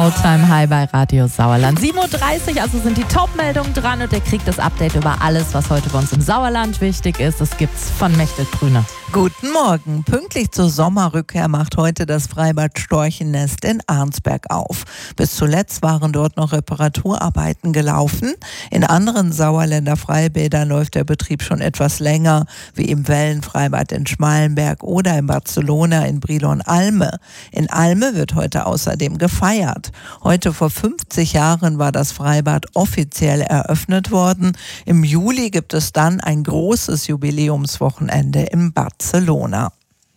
Showtime High bei Radio Sauerland. 7.30 Uhr, also sind die Top-Meldungen dran und ihr kriegt das Update über alles, was heute bei uns im Sauerland wichtig ist. Das gibt's von Mechthild Brüne. Guten Morgen. Pünktlich zur Sommerrückkehr macht heute das Freibad Storchennest in Arnsberg auf. Bis zuletzt waren dort noch Reparaturarbeiten gelaufen. In anderen Sauerländer Freibädern läuft der Betrieb schon etwas länger, wie im Wellenfreibad in Schmalenberg oder in Barcelona in Brilon-Alme. In Alme wird heute außerdem gefeiert. Heute vor 50 Jahren war das Freibad offiziell eröffnet worden. Im Juli gibt es dann ein großes Jubiläumswochenende im Barcelona.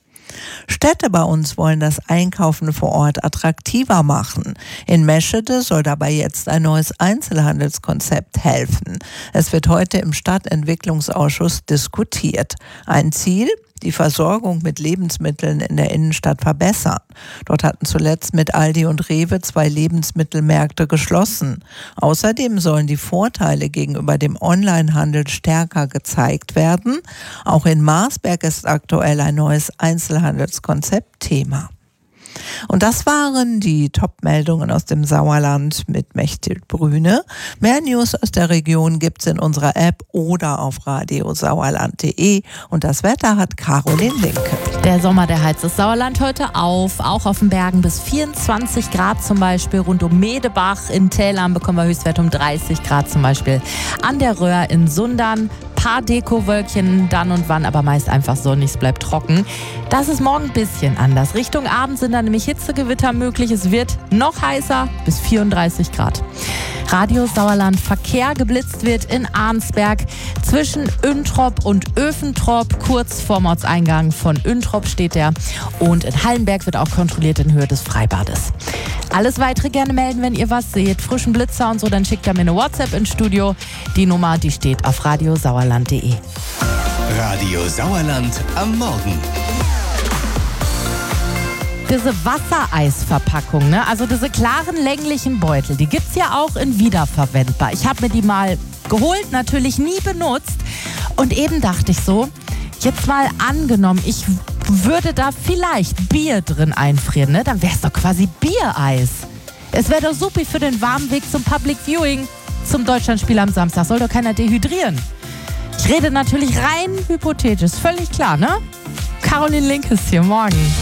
Städte bei uns wollen das Einkaufen vor Ort attraktiver machen. In Meschede soll dabei jetzt ein neues Einzelhandelskonzept helfen. Es wird heute im Stadtentwicklungsausschuss diskutiert. Ein Ziel? Die Versorgung mit Lebensmitteln in der Innenstadt verbessern. Dort hatten zuletzt mit Aldi und Rewe 2 Lebensmittelmärkte geschlossen. Außerdem sollen die Vorteile gegenüber dem Onlinehandel stärker gezeigt werden. Auch in Marsberg ist aktuell ein neues Einzelhandelskonzept Thema. Und das waren die Top-Meldungen aus dem Sauerland mit Mechthild Brüne. Mehr News aus der Region gibt's in unserer App oder auf radiosauerland.de. Und das Wetter hat Caroline Linke. Der Sommer, der heizt das Sauerland heute auf. Auch auf den Bergen bis 24 Grad zum Beispiel. Rund um Medebach in Tälern bekommen wir Höchstwerte um 30 Grad zum Beispiel. An der Röhr in Sundern. Paar Dekowölkchen dann und wann, aber meist einfach sonnig, es bleibt trocken. Das ist morgen ein bisschen anders. Richtung Abend sind dann nämlich Hitzegewitter möglich. Es wird noch heißer, bis 34 Grad. Radio Sauerland Verkehr geblitzt wird in Arnsberg zwischen Üntrop und Öfentrop. Kurz vorm Ortseingang von Üntrop steht der. Und in Hallenberg wird auch kontrolliert in Höhe des Freibades. Alles Weitere gerne melden, wenn ihr was seht. Frischen Blitzer und so, dann schickt ihr mir eine WhatsApp ins Studio. Die Nummer, die steht auf radiosauerland.de. Radio Sauerland am Morgen. Diese Wassereisverpackung, ne? Also diese klaren, länglichen Beutel, die gibt's ja auch in wiederverwendbar. Ich habe mir die mal geholt, natürlich nie benutzt. Und eben dachte ich so, jetzt mal angenommen, ich würde da vielleicht Bier drin einfrieren, ne? Dann wäre es doch quasi Biereis. Es wäre doch super für den warmen Weg zum Public Viewing, zum Deutschlandspiel am Samstag. Soll doch keiner dehydrieren. Ich rede natürlich rein hypothetisch, völlig klar, ne? Caroline Linke ist hier morgen.